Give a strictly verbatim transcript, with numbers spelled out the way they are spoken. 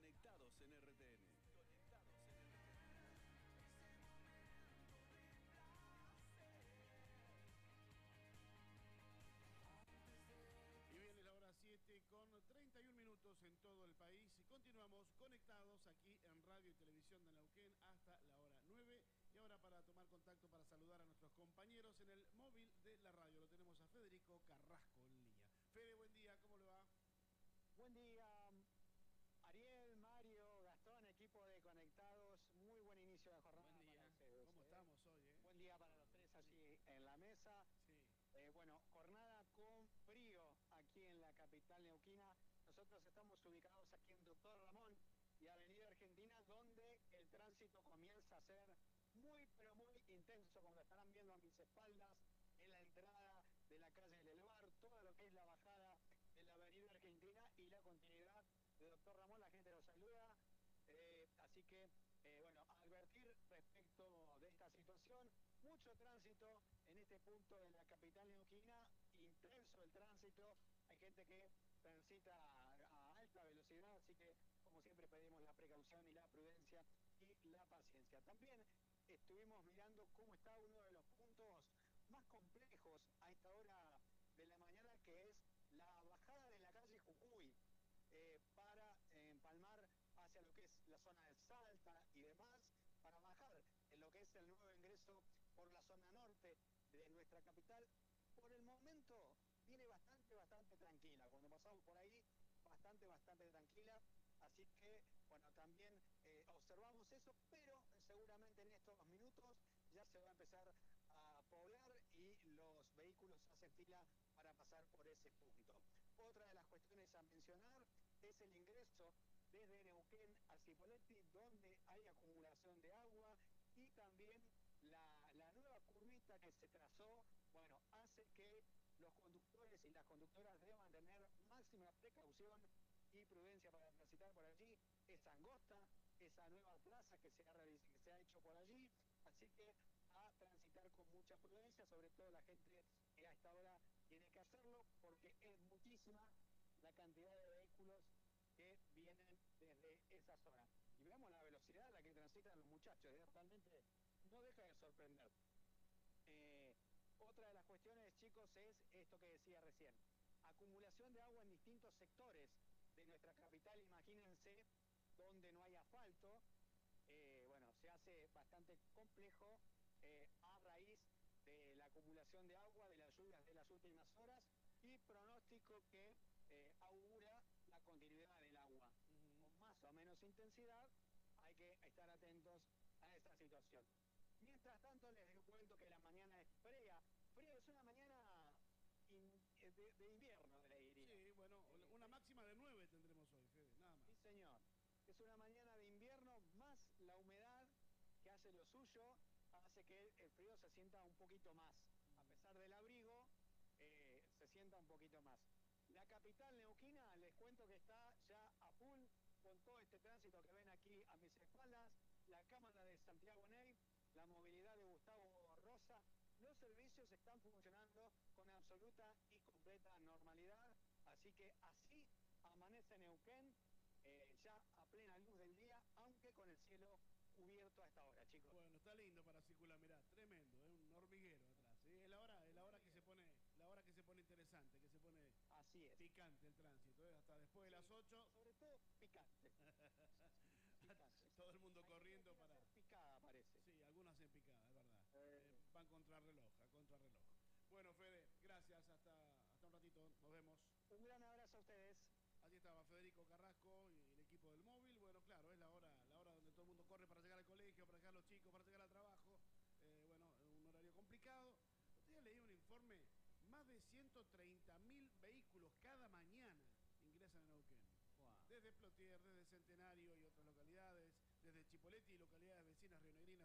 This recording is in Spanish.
Conectados en R T N. Conectados en R T N. Y bien, es la hora siete con treinta y un minutos en todo el país y continuamos conectados aquí en Radio y Televisión de Neuquén hasta la hora nueve. Y ahora para tomar contacto, para saludar a nuestros compañeros en el móvil de la radio, lo tenemos a Federico Carrasco en línea. Fede, buen día, ¿cómo le va? Buen día, Ariel, Mario, Gastón, equipo de Conectados. Muy buen inicio de jornada. Buen día. Para ustedes, ¿Cómo ¿eh? estamos hoy? Eh? Buen día para los tres allí en la mesa. Sí. Eh, bueno, jornada con frío aquí en la capital neuquina. Nosotros estamos ubicados aquí en Doctor Ramón y Avenida Argentina, donde el tránsito comienza a ser muy, pero muy intenso, como lo estarán viendo a mis espaldas, en la entrada de la calle del Elbar, todo lo que es la bajada de la Avenida Argentina y la continuidad de Doctor Ramón. La gente lo saluda, eh, así que, eh, bueno, advertir respecto de esta situación. Mucho tránsito en este punto de la capital neuquina, intenso el tránsito, hay gente que transita a, a alta velocidad, así que como siempre pedimos la precaución y la prudencia y la paciencia. También estuvimos mirando cómo está uno de los puntos más complejos a esta hora de la mañana, que es la bajada de la calle Jujuy, eh, para eh, empalmar hacia lo que es la zona de Salta y demás, para bajar en lo que es el nuevo ingreso por la zona norte de nuestra capital. Por el momento viene bastante, bastante tranquila. Cuando pasamos por ahí, bastante, bastante tranquila. Así que, bueno, también eh, observamos eso, pero seguramente en estos minutos ya se va a empezar a poblar y los vehículos hacen fila para pasar por ese punto. Otra de las cuestiones a mencionar es el ingreso desde Neuquén a Cipolletti, donde hay acumulación de agua, y también la, la nueva curvita que se trazó, bueno, hace que los conductores y las conductoras deban tener máxima precaución y prudencia para transitar por allí. Es angosta esa nueva plaza que se ha, que se ha hecho por allí, así que a transitar con mucha prudencia, sobre todo la gente que a esta hora tiene que hacerlo, porque es muchísima la cantidad de vehículos que vienen desde esa zona. Y veamos la velocidad a la que transitan los muchachos, ¿eh? Realmente no deja de sorprender. Eh, otra de las cuestiones, chicos, es esto que decía recién. Acumulación de agua en distintos sectores de nuestra capital. Imagínense donde no hay asfalto. Eh, bueno, se hace bastante complejo eh, a raíz de la acumulación de agua, de las lluvias de las últimas horas, y pronóstico que eh, augura la continuidad del agua. Uh-huh. Con más o menos intensidad, hay que estar atentos a esta situación. Mientras tanto, les cuento que la mañana es fría. Frío es una mañana in, de, de invierno, le diría. Sí, bueno, eh, una máxima de nueve tendremos hoy, Fede, nada más. Sí, señor. Es una mañana de invierno, más la humedad que hace lo suyo, hace que el frío se sienta un poquito más. A pesar del abrigo, eh, se sienta un poquito más. La capital neuquina, les cuento que está ya a full con todo este tránsito que ven aquí a mis espaldas, la cámara de Santiago Ney, la movilidad de Gustavo Rosa. Los servicios están funcionando con absoluta y completa normalidad, así que así amanece Neuquén, eh, ya a plena luz del día, aunque con el cielo cubierto a esta hora, chicos. Bueno, está lindo para circular, mirá, tremendo, es un hormiguero atrás, ¿sí? Es la hora, es la hora que se pone, la hora que se pone interesante, que se pone así es. Picante el tránsito, ¿eh? Hasta después de sí, las ocho. Sobre todo picante. picante. Todo el mundo Hay corriendo para. Picada, parece. Sí, algunos hacen picada, es verdad. Eh. Eh, van contra reloj, a contrarreloj. Bueno, Fede, gracias, hasta, hasta un ratito, nos vemos. Un gran abrazo a ustedes. Allí estaba Federico Carrasco y el equipo del móvil. Bueno, claro, es la hora, la hora donde todo el mundo corre para llegar al colegio, para llegar a los chicos, para llegar al trabajo. Eh, bueno, un horario complicado. Otro día leí un informe, más de ciento treinta mil vehículos cada mañana ingresan a Neuquén. Wow. Desde Plotier, desde Centenario y otras localidades, desde Chipolletti y localidades vecinas rionegrinas.